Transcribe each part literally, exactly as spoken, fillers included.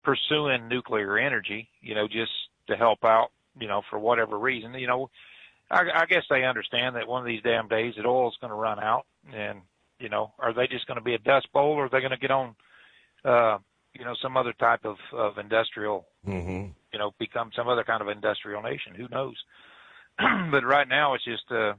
pursuing nuclear energy, you know, just to help out, you know, for whatever reason. You know, I, I guess they understand that one of these damn days that oil's going to run out, and, you know, are they just going to be a dust bowl, or are they going to get on, uh, you know, some other type of, of industrial, mm-hmm. you know, become some other kind of industrial nation? Who knows? But right now it's just, uh,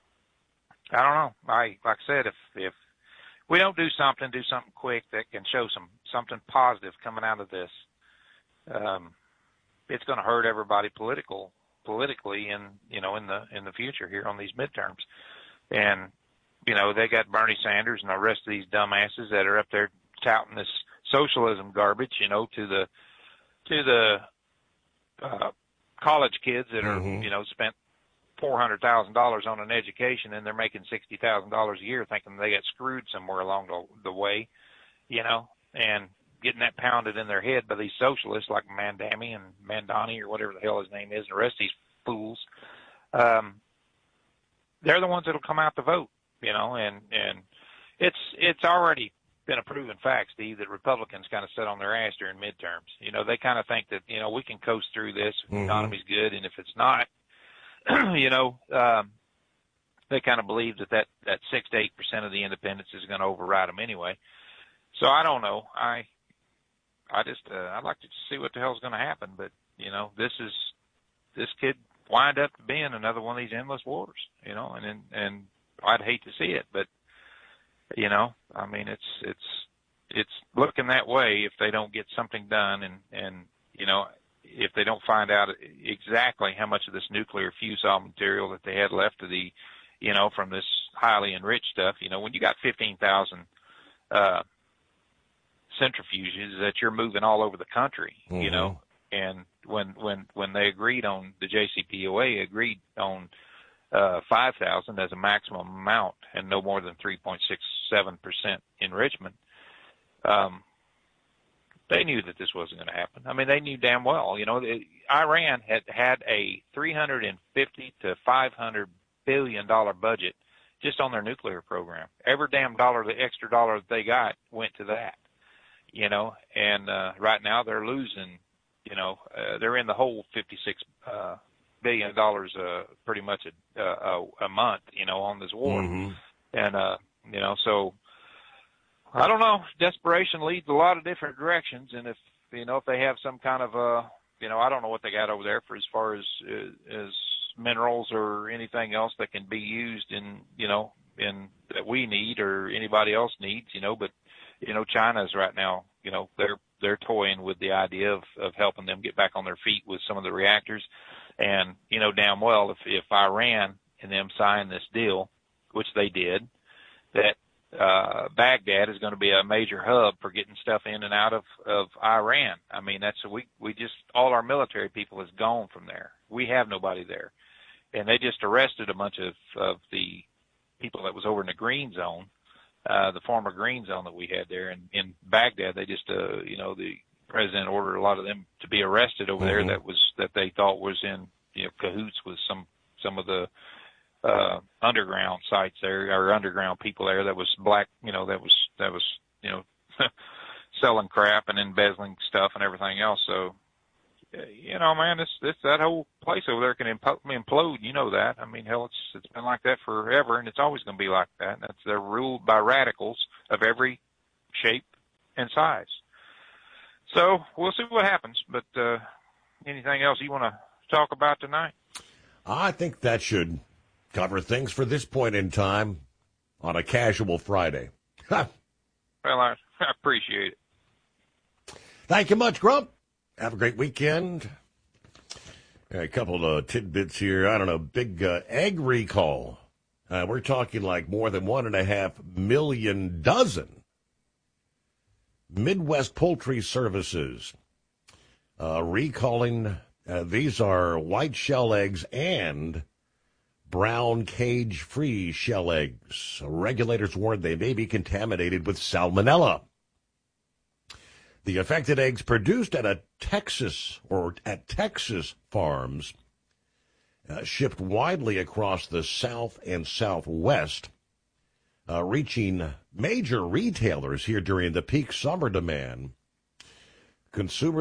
I don't know. I, like I said, if, if we don't do something, do something quick that can show some, something positive coming out of this, um, it's going to hurt everybody political, politically in, you know, in the, in the future here on these midterms. And, you know, they got Bernie Sanders and the rest of these dumbasses that are up there touting this socialism garbage, you know, to the, to the, uh, college kids that are, mm-hmm. you know, spent four hundred thousand dollars on an education, and they're making sixty thousand dollars a year, thinking they got screwed somewhere along the, the way, you know, and getting that pounded in their head by these socialists like Mandami and Mandani or whatever the hell his name is, and the rest of these fools. Um, they're the ones that'll come out to vote, you know, and, and it's, it's already been a proven fact, Steve, that Republicans kind of sit on their ass during midterms. You know, they kind of think that, you know, we can coast through this if the mm-hmm. economy's good, and if it's not, you know, um, they kind of believe that, that that six to eight percent of the independents is going to override them anyway. So I don't know. I I just uh, I'd like to see what the hell's going to happen. But you know, this is this could wind up being another one of these endless wars. You know, and and, and I'd hate to see it, but you know, I mean, it's it's it's looking that way if they don't get something done, and and you know, if they don't find out exactly how much of this nuclear fusel material that they had left of the, you know, from this highly enriched stuff. You know, when you got fifteen thousand uh, centrifuges that you're moving all over the country, mm-hmm. you know, and when when when they agreed on, the J C P O A agreed on uh, five thousand as a maximum amount and no more than three point six seven percent enrichment, um, they knew that this wasn't going to happen. I mean, they knew damn well. You know, it, Iran had had a three hundred fifty to five hundred billion dollar budget just on their nuclear program. Every damn dollar, the extra dollar that they got, went to that. You know, and uh, right now they're losing. You know, uh, they're in the hole fifty-six uh, billion dollars, uh, pretty much a, a, a month. You know, on this war, mm-hmm. and uh, you know, so. I don't know. Desperation leads a lot of different directions, and if you know if they have some kind of uh, you know, I don't know what they got over there for as far as as minerals or anything else that can be used in you know in that we need or anybody else needs, you know. But you know, China's right now, you know, they're they're toying with the idea of of helping them get back on their feet with some of the reactors, and you know damn well if if Iran and them sign this deal, which they did, that. Uh, Baghdad is going to be a major hub for getting stuff in and out of, of Iran. I mean, that's, we, we just, all our military people is gone from there. We have nobody there. And they just arrested a bunch of, of the people that was over in the green zone, uh, the former green zone that we had there in, in Baghdad. They just, uh, you know, the president ordered a lot of them to be arrested over mm-hmm. there that was, that they thought was in, you know, cahoots with some, some of the, uh, underground sites there, or underground people there that was black, you know, that was, that was, you know, selling crap and embezzling stuff and everything else. So, you know, man, this, this, that whole place over there can implode. You know that. I mean, hell, it's, it's been like that forever, and it's always going to be like that. That's, they're ruled by radicals of every shape and size. So we'll see what happens. But, uh, anything else you want to talk about tonight? I think that should cover things for this point in time on a casual Friday. Well, I, I appreciate it. Thank you much, Grump. Have a great weekend. A couple of tidbits here. I don't know, big uh, egg recall. Uh, we're talking like more than one and a half million dozen. Midwest Poultry Services uh, recalling, uh, these are white shell eggs and brown cage-free shell eggs. Regulators warned they may be contaminated with salmonella. The affected eggs produced at a Texas or at Texas farms uh, shipped widely across the South and Southwest, uh, reaching major retailers here during the peak summer demand. Consumer